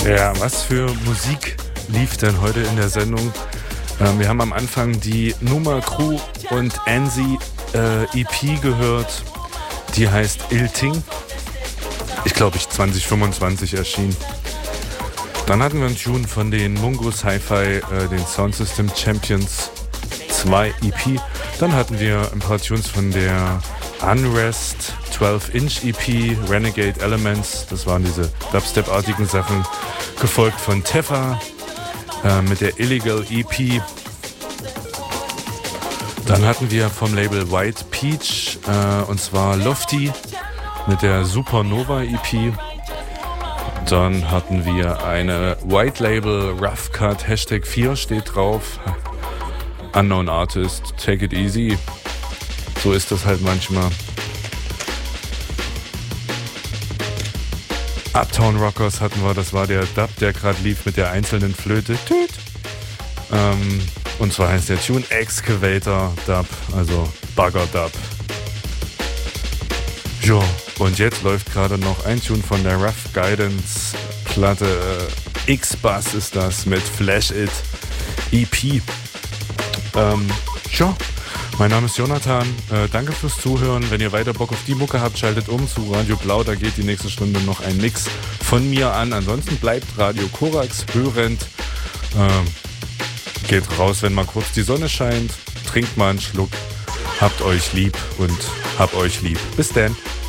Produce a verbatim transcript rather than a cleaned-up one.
Ja, was für Musik lief denn heute in der Sendung? Ähm, wir haben am Anfang die Numa Crew und Ansi äh, E P gehört. Die heißt Il Ting. Ich glaube, ich zwanzig fünfundzwanzig erschienen. Dann hatten wir einen Tune von den Mungo Sci-Fi, äh, den Sound System Champions zwei E P. Dann hatten wir ein paar Tunes von der Unrest zwölf Inch E P, Renegade Elements, das waren diese Dubstep-artigen Sachen, gefolgt von Teffa äh, mit der Illegal E P. Dann hatten wir vom Label White Peach äh, und zwar Lofty mit der Supernova E P. Dann hatten wir eine White Label Rough Cut, Hashtag vier steht drauf. Unknown Artist, Take It Easy. So ist das halt manchmal. Uptown Rockers hatten wir, das war der Dub, der gerade lief mit der einzelnen Flöte. Tüt. Ähm, und zwar heißt der Tune Excavator Dub, also Bugger Dub. Jo, und jetzt läuft gerade noch ein Tune von der Rough Guidance Platte. X-Bass ist das mit Flash It E P. Ähm, ja, mein Name ist Jonathan. Äh, danke fürs Zuhören. Wenn ihr weiter Bock auf die Mucke habt, schaltet um zu Radio Blau. Da geht die nächste Stunde noch ein Mix von mir an. Ansonsten bleibt Radio Korax hörend. Ähm, geht raus, wenn mal kurz die Sonne scheint. Trinkt mal einen Schluck. Habt euch lieb und habt euch lieb. Bis dann.